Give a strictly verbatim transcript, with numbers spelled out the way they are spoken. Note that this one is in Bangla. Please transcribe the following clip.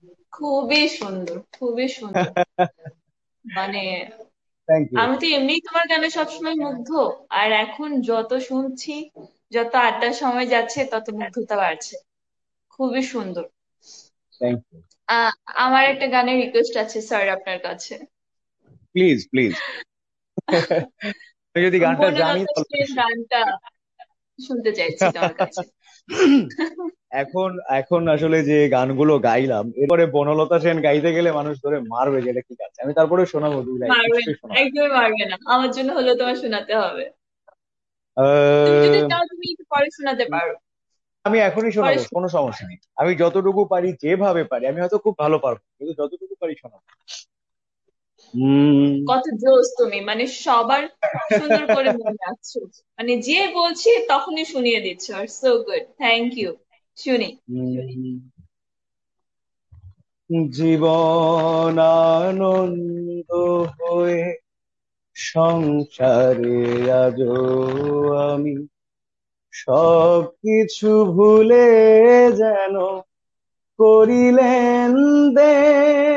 খুবই সুন্দর, খুবই সুন্দর। মানে থ্যাংক ইউ। আমি তো এমনিই তোমার গানে সবসময় মুগ্ধ, আর এখন যত শুনছি, যত আড্ডার সময় যাচ্ছে, তত মুগ্ধতা বাড়ছে। খুবই সুন্দর। Thank you. আহ আমার একটা গানের রিকোয়েস্ট আছে স্যার আপনার কাছে। Please please. আমি যদি গানটা জানি বনলতা তাহলে সেন অবশ্যই। গানটা শুনতে চাইছি তোমার কাছে। এখন এখন আসলে যে গানগুলো গাইলাম, এরপরে বনলতা সেন গাইতে গেলে মানুষ ধরে মারবে যে এটা কি গাচ্ছে। আমি তারপরে শোনাবো, দুই লাইন মারবে না, নিশ্চয়ই শোনাবো। একদমই মারবে না, আমার জন্য হলেও তোমার শোনাতে হবে। তুমি যদি আহ, চাও তুমি একটু পরে শোনাতে পারো। আমি এখনই পরে শোনাবো, শো- কোনো সমস্যা নেই। আমি যতটুকু পারি, যেভাবে পারি, আমি হয়তো খুব ভালো পারবো কিন্তু যতটুকু পারি শোনাবো। উম কত জোস তুমি, মানে সবার সুন্দর করে মনে রাখছো। মানে যে বলছি তখনই শুনিয়ে দিচ্ছ, আর সো গুড, থ্যাংক ইউ। শুনি। উম, জীবন আনন্দ হয়ে সংসারে আজো আমি সবকিছু ভুলে যেন করিলেন দে